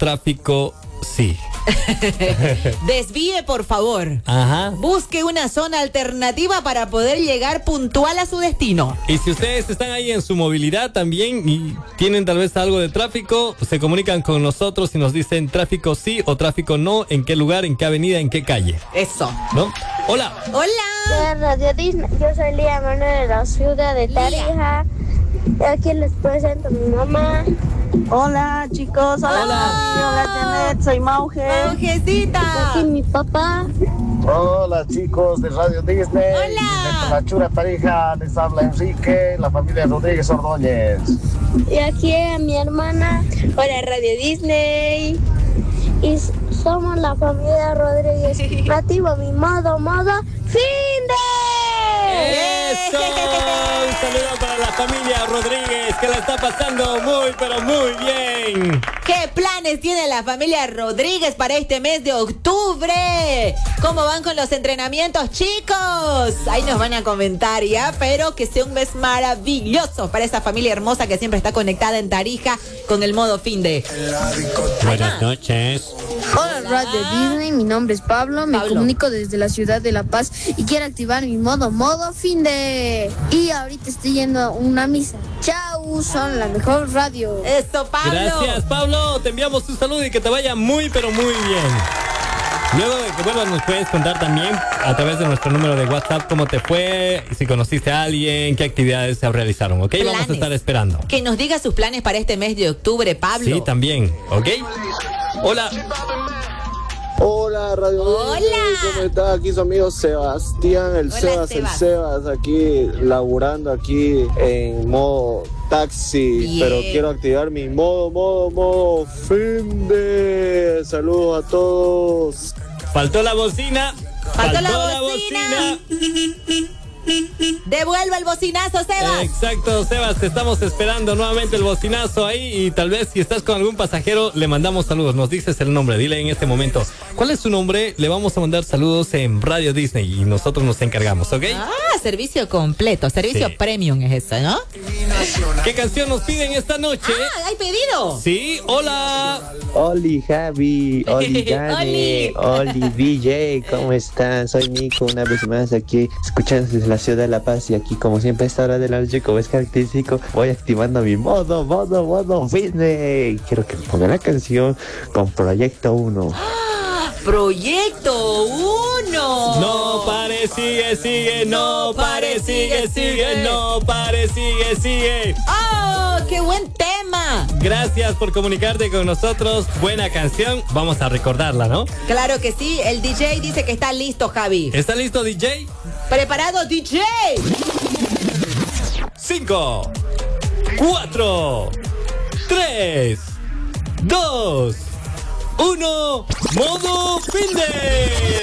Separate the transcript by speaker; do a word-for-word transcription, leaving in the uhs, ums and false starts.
Speaker 1: tráfico sí.
Speaker 2: Desvíe, por favor.
Speaker 1: Ajá.
Speaker 2: Busque una zona alternativa para poder llegar puntual a su destino.
Speaker 1: Y si ustedes están ahí en su movilidad también y tienen tal vez algo de tráfico, se comunican con nosotros y nos dicen tráfico sí o tráfico no, en qué lugar, en qué avenida, en qué calle.
Speaker 2: Eso.
Speaker 1: ¿No? Hola.
Speaker 2: Hola.
Speaker 3: Radio Disney. Yo soy Lía Manuel de la ciudad de Tarija. Aquí les presento a mi mamá.
Speaker 4: Hola chicos, hola.
Speaker 2: Hola.
Speaker 4: Hola Janet, soy Mauge.
Speaker 2: Maujecita.
Speaker 3: Aquí mi papá.
Speaker 5: Hola chicos de Radio Disney.
Speaker 2: Hola.
Speaker 5: Desde la Chura Tarija les habla Enrique, la familia Rodríguez Ordóñez.
Speaker 3: Y aquí a mi hermana. Hola Radio Disney. Y somos la familia Rodríguez. Nativo, mi modo, modo, fin de.
Speaker 1: ¡Eso! Un saludo para la familia Rodríguez, que la está pasando muy, pero muy bien.
Speaker 2: ¿Qué planes tiene la familia Rodríguez para este mes de octubre? ¿Cómo van con los entrenamientos, chicos? Ahí nos van a comentar ya, pero que sea un mes maravilloso para esa familia hermosa que siempre está conectada en Tarija con el modo fin de.
Speaker 1: Buenas noches.
Speaker 6: Hola Radio Disney, mi nombre es Pablo, me
Speaker 2: Pablo.
Speaker 6: comunico desde la ciudad de La Paz y quiero activar mi modo, modo fin de... Y ahorita estoy yendo a una misa. Chau, son la mejor radio.
Speaker 2: Eso, Pablo.
Speaker 1: Gracias, Pablo. Te enviamos un saludo y que te vaya muy, pero muy bien. Luego de que vuelvas, nos puedes contar también a través de nuestro número de WhatsApp cómo te fue, si conociste a alguien, qué actividades se realizaron, ¿ok?
Speaker 2: Planes.
Speaker 1: Vamos a estar esperando.
Speaker 2: Que nos diga sus planes para este mes de octubre, Pablo.
Speaker 1: Sí, también, ¿ok? Hola.
Speaker 7: Hola, Radio
Speaker 2: Hola.
Speaker 7: Disney, ¿cómo está? Aquí su amigo Sebastián, el
Speaker 2: Hola,
Speaker 7: Sebas,
Speaker 2: Sebas.
Speaker 7: el Sebas, aquí laburando aquí en modo taxi,
Speaker 2: Bien.
Speaker 7: pero quiero activar mi modo, modo, modo fin de. Saludos a todos.
Speaker 1: Faltó la bocina.
Speaker 2: Faltó la bocina. Devuelva el bocinazo, Sebas.
Speaker 1: Exacto, Sebas, te estamos esperando nuevamente el bocinazo ahí y tal vez si estás con algún pasajero le mandamos saludos, nos dices el nombre, dile en este momento cuál es su nombre, le vamos a mandar saludos en Radio Disney y nosotros nos encargamos, ¿ok?
Speaker 2: Ah, servicio completo, servicio
Speaker 1: Sí.
Speaker 2: premium es eso, ¿no?
Speaker 1: ¿Qué canción nos piden esta noche?
Speaker 2: Ah, hay pedido.
Speaker 1: Sí, hola.
Speaker 8: Oli Javi, Oli Jane,
Speaker 2: Oli.
Speaker 8: Oli D J, ¿cómo están? Soy Nico, una vez más aquí, escuchando desde la ciudad de La Paz y aquí como siempre a esta hora de la noche, como es característico, voy activando mi modo, modo, modo Disney. Quiero que me pongan la canción con Proyecto uno.
Speaker 2: Proyecto uno.
Speaker 1: No pare, sigue, sigue, no pare, sigue, sigue, no pare, sigue, sigue.
Speaker 2: ¡Oh, qué buen tema!
Speaker 1: Gracias por comunicarte con nosotros, buena canción, vamos a recordarla, ¿no?
Speaker 2: Claro que sí, el D J dice que está listo, Javi.
Speaker 1: ¿Está listo, D J?
Speaker 2: ¿Preparado, D J?
Speaker 1: Cinco, cuatro, tres, dos, uno, modo fin de.